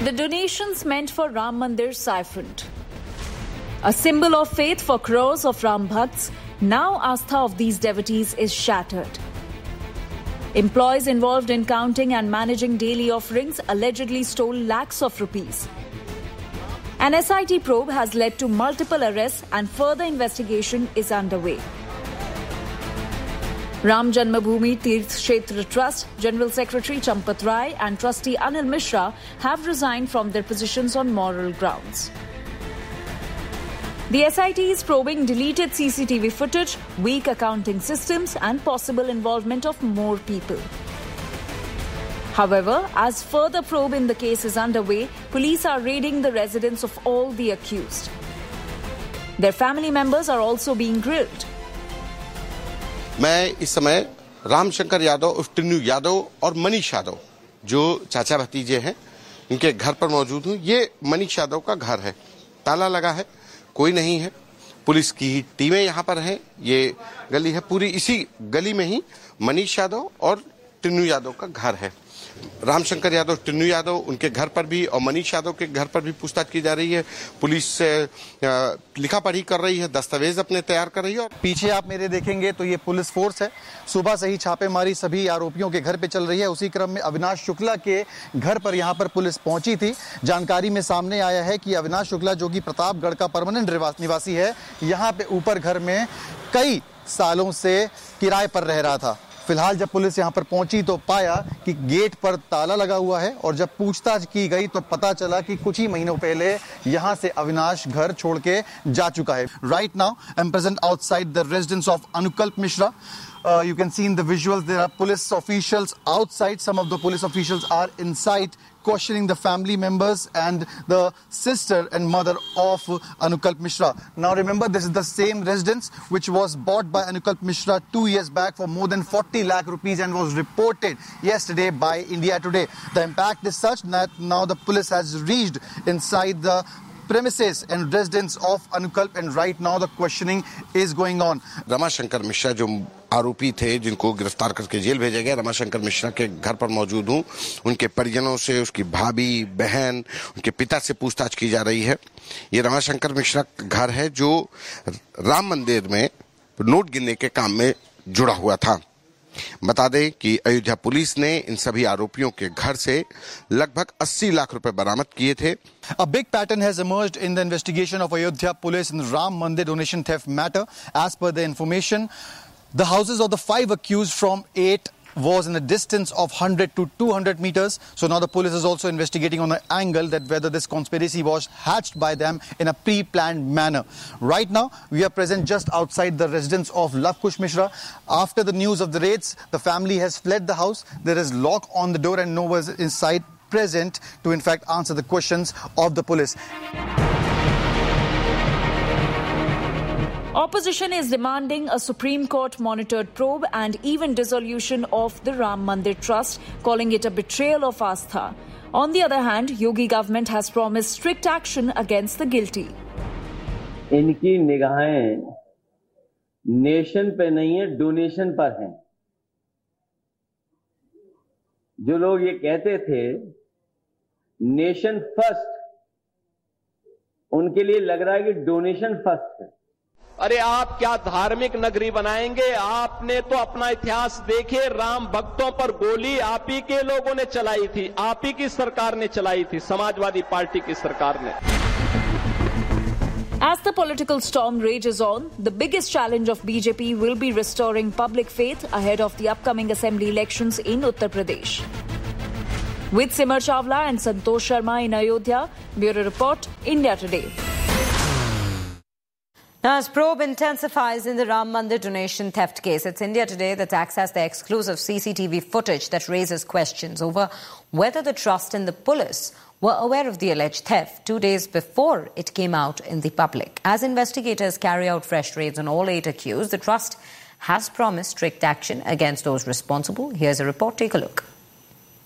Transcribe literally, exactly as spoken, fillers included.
The donations meant for Ram Mandir siphoned. A symbol of faith for crores of Ram Bhakts, now Astha of these devotees is shattered. Employees involved in counting and managing daily offerings allegedly stole lakhs of rupees. An S I T probe has led to multiple arrests and further investigation is underway. Ram Janmabhoomi Tirth Kshetra Trust General Secretary Champat Rai and Trustee Anil Mishra have resigned from their positions on moral grounds. The S I T is probing deleted C C T V footage, weak accounting systems and possible involvement of more people. However, as further probe in the case is underway, police are raiding the residence of all the accused. Their family members are also being grilled. मैं इस समय रामशंकर यादव उर्फ टिन्नू यादव और मनीष यादव जो चाचा भतीजे हैं इनके घर पर मौजूद हूं। ये मनीष यादव का घर है, ताला लगा है, कोई नहीं है। पुलिस की टीमें यहाँ पर हैं। ये गली है, पूरी इसी गली में ही मनीष यादव और टिन्नू यादव का घर है। रामशंकर यादव, टिन्नू यादव, उनके घर पर भी और मनीष यादव के घर पर भी पूछताछ की जा रही है। पुलिस से लिखा पढ़ी कर रही है, दस्तावेज अपने तैयार कर रही है। पीछे आप मेरे देखेंगे तो ये पुलिस फोर्स है। सुबह से ही छापेमारी सभी आरोपियों के घर पे चल रही है। उसी क्रम में अविनाश शुक्ला के घर पर यहाँ पर पुलिस पहुंची थी। जानकारी में सामने आया है कि अविनाश शुक्ला जो कि प्रतापगढ़ का परमानेंट निवासी है, यहाँ पे ऊपर घर में कई सालों से किराए पर रह रहा था। फिलहाल जब पुलिस यहां पर पहुंची तो पाया कि गेट पर ताला लगा हुआ है और जब पूछताछ की गई तो पता चला कि कुछ ही महीनों पहले यहां से अविनाश घर छोड़ के जा चुका है। Right now I am present outside the residence of Anukalp Mishra. Uh, you can see in the visuals there are police officials outside. Some of the police officials are inside questioning the family members and the sister and mother of Anukalp Mishra. Now remember, this is the same residence which was bought by Anukalp Mishra two years back for more than forty lakh rupees and was reported yesterday by India Today. The impact is such that now the police has reached inside the premises and residence of Anukalp and right now the questioning is going on. Ramashankar Mishra जो आरोपी थे जिनको गिरफ्तार करके jail भेजा गया, रमाशंकर मिश्रा के घर पर मौजूद हूं। उनके परिजनों से, उसकी भाभी, बहन, उनके पिता से पूछताछ की जा रही है। ये रमाशंकर मिश्रा का घर है जो राम मंदिर में नोट गिनने के काम में जुड़ा हुआ था। बता दें कि अयोध्या पुलिस ने इन सभी आरोपियों के घर से लगभग अस्सी लाख रुपए बरामद किए थे। A big pattern has emerged in the investigation of Ayodhya police in the Ram Mandir donation theft matter. As per the information, the houses of the five accused from eight was in a distance of one hundred to two hundred meters. So now the police is also investigating on an angle that whether this conspiracy was hatched by them in a pre-planned manner. Right now, we are present just outside the residence of Lav Kush Mishra. After the news of the raids, the family has fled the house. There is lock on the door and no one is inside present to in fact answer the questions of the police. Opposition is demanding a Supreme Court monitored probe and even dissolution of the Ram Mandir Trust, calling it a betrayal of Astha. On the other hand, Yogi government has promised strict action against the guilty. इनकी निगाहें nation पे नहीं है, donation पर हैं। जो लोग ये कहते थे नेशन फर्स्ट, उनके लिए लग रहा है कि डोनेशन फर्स्ट है। अरे आप क्या धार्मिक नगरी बनाएंगे? आपने तो अपना इतिहास देखे, राम भक्तों पर गोली आप ही के लोगों ने चलाई थी, आप ही की सरकार ने चलाई थी, समाजवादी पार्टी की सरकार ने। As the political storm rages on, the biggest challenge of B J P will be restoring public faith ahead of the upcoming assembly elections in Uttar Pradesh. With Simar Chawla and Santosh Sharma in Ayodhya, Bureau Report, India Today. Now, as probe intensifies in the Ram Mandir donation theft case, it's India Today that's accessed the exclusive C C T V footage that raises questions over whether the trust and the police were aware of the alleged theft two days before it came out in the public. As investigators carry out fresh raids on all eight accused, the trust has promised strict action against those responsible. Here's a report. Take a look.